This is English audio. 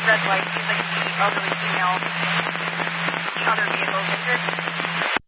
red light. Seems like the elderly female, other vehicles.